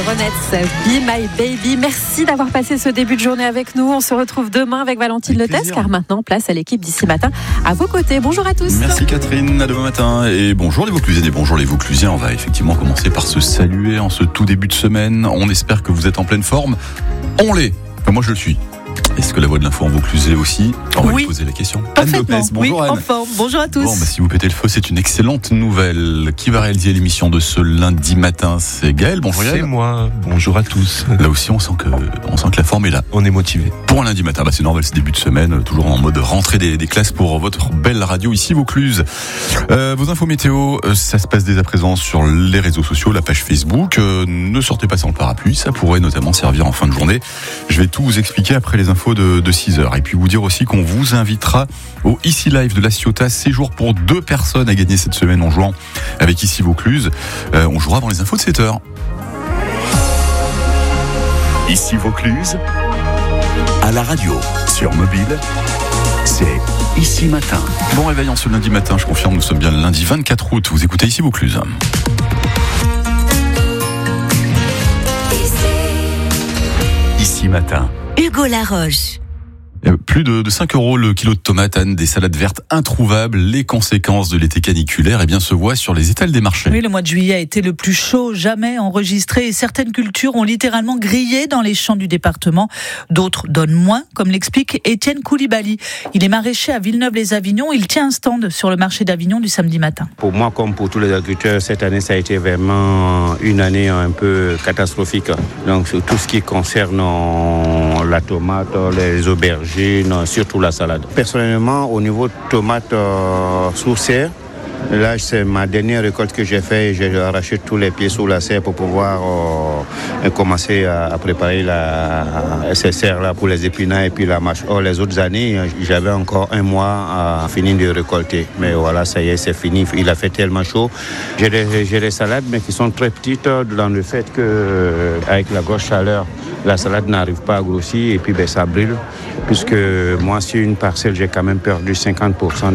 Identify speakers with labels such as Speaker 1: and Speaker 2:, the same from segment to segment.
Speaker 1: Ronettes, Be My Baby. Merci d'avoir passé ce début de journée avec nous. On se retrouve demain avec Valentine Letes, car maintenant, place à l'équipe d'ici matin à vos côtés. Bonjour à tous.
Speaker 2: Merci Catherine, à demain matin. Et bonjour les Vauclusiennes et bonjour les Vauclusiens. On va effectivement commencer par se saluer en ce tout début de semaine. On espère que vous êtes en pleine forme. On l'est. Moi je le suis. Est-ce que la voix de l'info en Vaucluse est aussi? On va lui poser la question.
Speaker 1: Parfaitement.
Speaker 2: Anne Lopez, bonjour
Speaker 1: oui,
Speaker 2: Anne.
Speaker 1: en forme. Bonjour à tous.
Speaker 2: Bon, si vous pétez le feu, c'est une excellente nouvelle. Qui va réaliser l'émission de ce lundi matin? C'est Gaël. Bonjour Gaël.
Speaker 3: C'est moi. Bonjour à tous.
Speaker 2: Là aussi, on sent que la forme est là.
Speaker 3: On est motivé.
Speaker 2: Pour un lundi matin, c'est normal, c'est début de semaine, toujours en mode rentrée des classes pour votre belle radio ici Vaucluse. Vos infos météo, ça se passe dès à présent sur les réseaux sociaux, la page Facebook. Ne sortez pas sans le parapluie, ça pourrait notamment servir en fin de journée. Je vais tout vous expliquer après les infos de 6h. Et puis vous dire aussi qu'on vous invitera au Ici Live de la Ciotat, séjour pour 2 personnes à gagner cette semaine en jouant avec Ici Vaucluse. On jouera avant les infos de 7h.
Speaker 4: Ici Vaucluse, à la radio, sur mobile, c'est Ici Matin.
Speaker 2: Bon réveil en ce lundi matin, je confirme, nous sommes bien le lundi 24 août. Vous écoutez Ici Vaucluse.
Speaker 4: Ici Matin.
Speaker 5: Hugo Laroche.
Speaker 2: Plus de 5 € le kilo de tomates, Anne, des salades vertes introuvables. Les conséquences de l'été caniculaire se voient sur les étals des marchés.
Speaker 6: Oui, le mois de juillet a été le plus chaud jamais enregistré et certaines cultures ont littéralement grillé dans les champs du département. D'autres donnent moins, comme l'explique Étienne Koulibaly. Il est maraîcher à Villeneuve-les-Avignon. Il tient un stand sur le marché d'Avignon du samedi matin.
Speaker 7: Pour moi, comme pour tous les agriculteurs, cette année, ça a été vraiment une année un peu catastrophique. Donc, sur tout ce qui concerne la tomate, les aubergines, surtout la salade. Personnellement, au niveau de tomates sous serre, là, c'est ma dernière récolte que j'ai faite. J'ai arraché tous les pieds sous la serre pour pouvoir commencer à préparer ces serres-là pour les épinards et puis la mâche. Les autres années, j'avais encore un mois à finir de récolter. Mais voilà, ça y est, c'est fini. Il a fait tellement chaud. J'ai des salades, mais qui sont très petites dans le fait qu'avec la grosse chaleur, la salade n'arrive pas à grossir et puis ça brûle. Puisque moi, sur une parcelle, j'ai quand même perdu 50%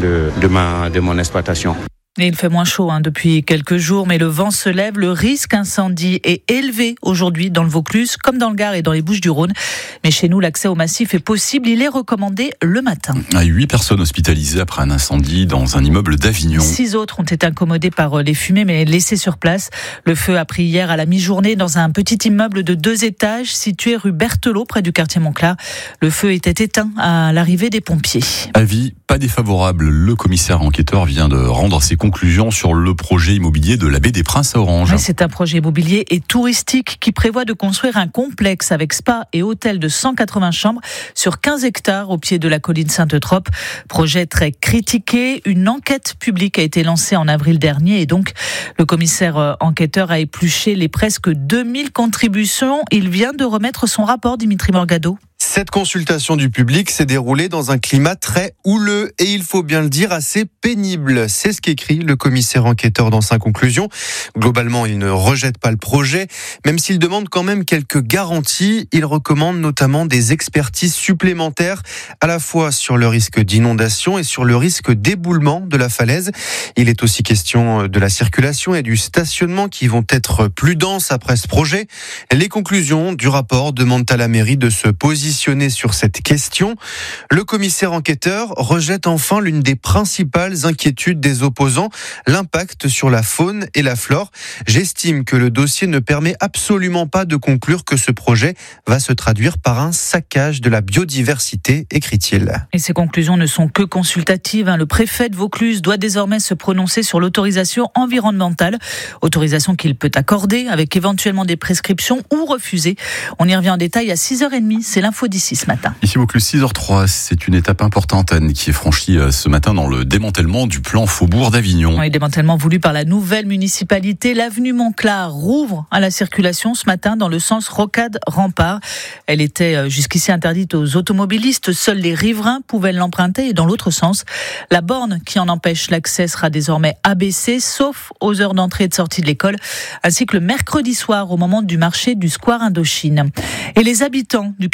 Speaker 7: de mon exploitation.
Speaker 6: Et il fait moins chaud depuis quelques jours, mais le vent se lève. Le risque incendie est élevé aujourd'hui dans le Vaucluse, comme dans le Gard et dans les Bouches-du-Rhône. Mais chez nous, l'accès au massif est possible. Il est recommandé le matin.
Speaker 2: 8 personnes hospitalisées après un incendie dans un immeuble d'Avignon.
Speaker 6: 6 autres ont été incommodées par les fumées, mais laissées sur place. Le feu a pris hier à la mi-journée dans un petit immeuble de 2 étages situé rue Berthelot, près du quartier Montclar. Le feu était éteint à l'arrivée des pompiers.
Speaker 2: Avis pas défavorable. Le commissaire enquêteur vient de rendre ses conclusions sur le projet immobilier de la baie des Princes à Orange.
Speaker 6: Oui, c'est un projet immobilier et touristique qui prévoit de construire un complexe avec spa et hôtel de 180 chambres sur 15 hectares au pied de la colline Sainte-Trope. Projet très critiqué. Une enquête publique a été lancée en avril dernier et donc le commissaire enquêteur a épluché les presque 2000 contributions. Il vient de remettre son rapport, Dimitri Morgado.
Speaker 8: Cette consultation du public s'est déroulée dans un climat très houleux et il faut bien le dire assez pénible. C'est ce qu'écrit le commissaire enquêteur dans sa conclusion. Globalement, il ne rejette pas le projet, même s'il demande quand même quelques garanties. Il recommande notamment des expertises supplémentaires, à la fois sur le risque d'inondation et sur le risque d'éboulement de la falaise. Il est aussi question de la circulation et du stationnement qui vont être plus denses après ce projet. Les conclusions du rapport demandent à la mairie de se positionner sur cette question. Le commissaire enquêteur rejette enfin l'une des principales inquiétudes des opposants, l'impact sur la faune et la flore. J'estime que le dossier ne permet absolument pas de conclure que ce projet va se traduire par un saccage de la biodiversité, écrit-il.
Speaker 6: Et ces conclusions ne sont que consultatives. Le préfet de Vaucluse doit désormais se prononcer sur l'autorisation environnementale, autorisation qu'il peut accorder avec éventuellement des prescriptions ou refuser. On y revient en détail à 6h30, c'est l'info d'ici ce matin.
Speaker 2: Ici Vaucluse 6h03, c'est une étape importante, Anne, qui est franchie ce matin dans le démantèlement du plan Faubourg d'Avignon.
Speaker 6: Oui, démantèlement voulu par la nouvelle municipalité. L'avenue Montclar rouvre à la circulation ce matin dans le sens Rocade-Rempart. Elle était jusqu'ici interdite aux automobilistes. Seuls les riverains pouvaient l'emprunter. Et dans l'autre sens, la borne qui en empêche l'accès sera désormais abaissée, sauf aux heures d'entrée et de sortie de l'école, ainsi que le mercredi soir au moment du marché du Square Indochine. Et les habitants du quartier Montclar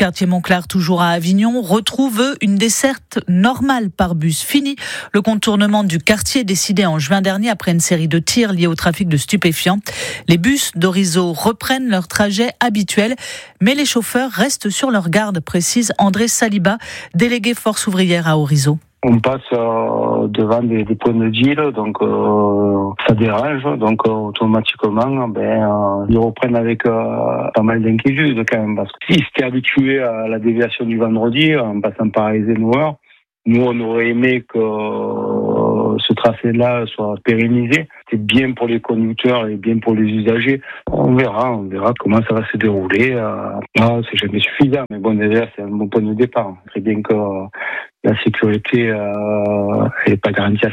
Speaker 6: Montclar, toujours à Avignon, retrouve une desserte normale par bus. Fini le contournement du quartier décidé en juin dernier après une série de tirs liés au trafic de stupéfiants. Les bus d'Orizo reprennent leur trajet habituel, mais les chauffeurs restent sur leur garde, précise André Saliba, délégué Force ouvrière à Orizo.
Speaker 5: On passe devant des points de deal, donc ça dérange, donc automatiquement ils reprennent avec pas mal d'inquiétude quand même, parce que s'ils étaient habitués à la déviation du vendredi en passant par Eisenhower, nous on aurait aimé que ce tracé-là soit pérennisé. C'est bien pour les conducteurs et bien pour les usagers. On verra comment ça va se dérouler. C'est jamais suffisant, mais bon, déjà c'est un bon point de départ. C'est bien que la sécurité n'est pas garantie à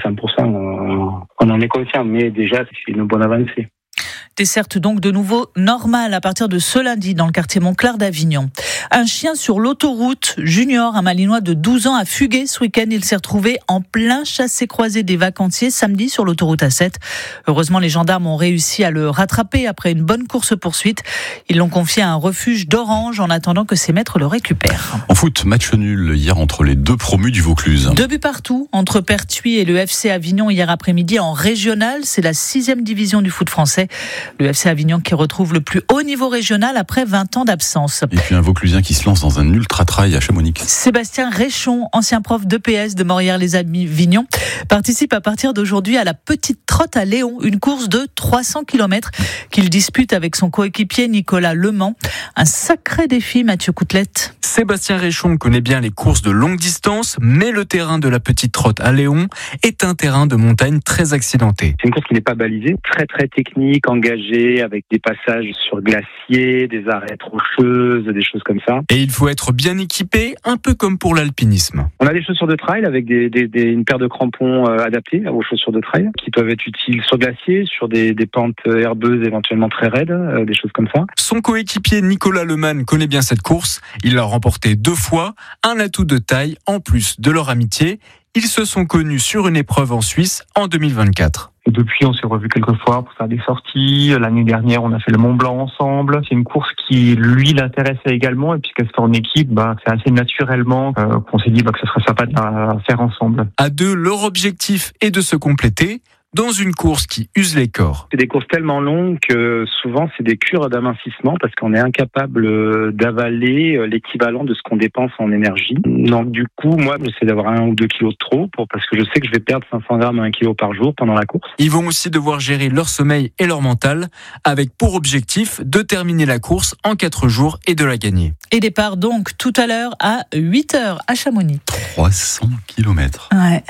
Speaker 5: 100%. On en est conscient, mais déjà c'est une bonne avancée.
Speaker 6: Desserte donc de nouveau normale à partir de ce lundi dans le quartier Montclar d'Avignon. Un chien sur l'autoroute, Junior, un Malinois de 12 ans, a fugué ce week-end. Il s'est retrouvé en plein chassé-croisé des vacanciers samedi sur l'autoroute A7. Heureusement, les gendarmes ont réussi à le rattraper après une bonne course-poursuite. Ils l'ont confié à un refuge d'Orange en attendant que ses maîtres le récupèrent.
Speaker 2: En foot, match nul hier entre les deux promus du Vaucluse.
Speaker 6: 2 buts partout entre Pertuis et le FC Avignon hier après-midi en régional. C'est la 6e division du foot français. Le FC Avignon qui retrouve le plus haut niveau régional après 20 ans d'absence.
Speaker 2: Et puis un Vauclusien qui se lance dans un ultra-trail à Chamonix.
Speaker 6: Sébastien Réchon, ancien prof d'EPS de Morières-les-Avignon, participe à partir d'aujourd'hui à la Petite Trotte à Léon, une course de 300 km qu'il dispute avec son coéquipier Nicolas Lemans. Un sacré défi, Mathieu Coutelette.
Speaker 9: Sébastien Réchon connaît bien les courses de longue distance, mais le terrain de la Petite Trotte à Léon est un terrain de montagne très accidenté.
Speaker 5: C'est une course qui n'est pas balisée, très très technique, engagée, avec des passages sur glacier, des arêtes rocheuses, des choses comme ça.
Speaker 9: Et il faut être bien équipé, un peu comme pour l'alpinisme.
Speaker 5: On a des chaussures de trail avec une paire de crampons adaptés aux chaussures de trail qui peuvent être utiles sur glacier, sur des pentes herbeuses éventuellement très raides, des choses comme ça.
Speaker 9: Son coéquipier Nicolas Lemans connaît bien cette course. Il l'a remportée 2 fois, un atout de taille en plus de leur amitié. Ils se sont connus sur une épreuve en Suisse en 2024.
Speaker 5: Et depuis, on s'est revus quelques fois pour faire des sorties. L'année dernière, on a fait le Mont Blanc ensemble. C'est une course qui, lui, l'intéressait également. Et puisqu'elle se fait en équipe, c'est assez naturellement qu'on s'est dit que ce serait sympa de la faire ensemble.
Speaker 9: À 2, leur objectif est de se compléter dans une course qui use les corps.
Speaker 5: C'est des courses tellement longues que souvent c'est des cures d'amincissement parce qu'on est incapable d'avaler l'équivalent de ce qu'on dépense en énergie. Donc du coup, moi j'essaie d'avoir 1 ou 2 kilos de trop parce que je sais que je vais perdre 500 grammes à 1 kilo par jour pendant la course.
Speaker 9: Ils vont aussi devoir gérer leur sommeil et leur mental avec pour objectif de terminer la course en 4 jours et de la gagner.
Speaker 6: Et départ donc tout à l'heure à 8h à Chamonix.
Speaker 2: 300 km.
Speaker 6: Ouais.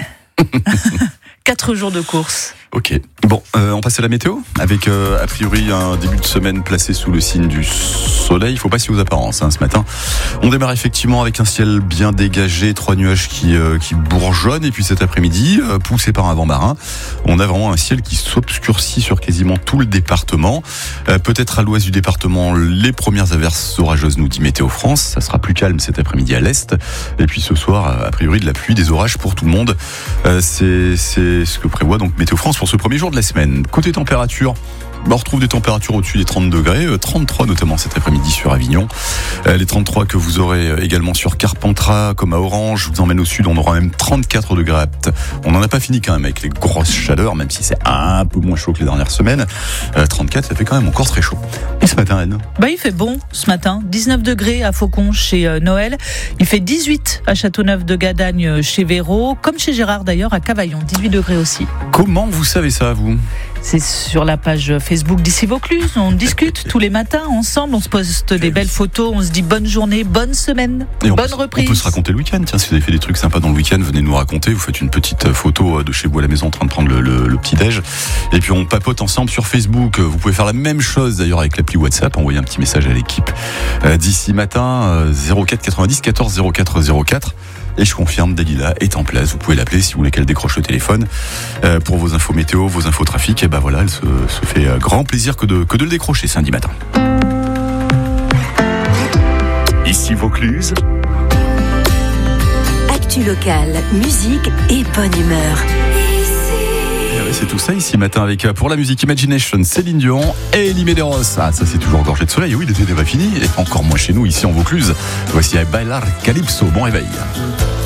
Speaker 6: 4 jours de course.
Speaker 2: Ok. Bon, on passe à la météo avec a priori un début de semaine placé sous le signe du soleil. Il faut pas s'y aux apparences ce matin. On démarre effectivement avec un ciel bien dégagé, 3 nuages qui bourgeonnent et puis cet après-midi, poussé par un vent marin, on a vraiment un ciel qui s'obscurcit sur quasiment tout le département. Peut-être à l'ouest du département, les premières averses orageuses, nous dit Météo France. Ça sera plus calme cet après-midi à l'est. Et puis ce soir, a priori de la pluie, des orages pour tout le monde. C'est ce que prévoit donc Météo France pour ce premier jour de la semaine. Côté température, on retrouve des températures au-dessus des 30 degrés, 33 notamment cet après-midi sur Avignon. Les 33 que vous aurez également sur Carpentras, comme à Orange. Je vous emmène au sud, on aura même 34 degrés à Apt. On n'en a pas fini quand même avec les grosses chaleurs, même si c'est un peu moins chaud que les dernières semaines. 34, ça fait quand même encore très chaud. Et ce matin, Anne ?
Speaker 6: Il fait bon ce matin. 19 degrés à Faucon chez Noël. Il fait 18 à Châteauneuf de Gadagne chez Véro, comme chez Gérard d'ailleurs à Cavaillon. 18 degrés aussi.
Speaker 2: Comment vous savez ça, vous ?
Speaker 6: C'est sur la page Facebook d'Ici Vaucluse. On discute tous les matins ensemble. On se poste des belles photos. On se dit bonne journée, bonne semaine, bonne reprise.
Speaker 2: On peut se raconter le week-end. Tiens, si vous avez fait des trucs sympas dans le week-end, venez nous raconter. Vous faites une petite photo de chez vous à la maison en train de prendre le petit-déj. Et puis on papote ensemble sur Facebook. Vous pouvez faire la même chose d'ailleurs avec l'appli WhatsApp. Envoyer un petit message à l'équipe d'ici matin. 04 90 14 04 04. Et je confirme, Dalila est en place. Vous pouvez l'appeler si vous voulez qu'elle décroche le téléphone pour vos infos météo, vos infos trafic. Et voilà, elle se fait grand plaisir que de le décrocher samedi matin.
Speaker 4: Ici Vaucluse.
Speaker 10: Actu locale, musique et bonne humeur.
Speaker 2: c'est tout ça ici matin avec pour la musique Imagination, Céline Dion et Elie Medeiros. Ah, ça c'est toujours gorgé de soleil. Oui, l'été n'est pas fini et encore moins chez nous ici en Vaucluse. Voici Bailar Calypso. Bon réveil.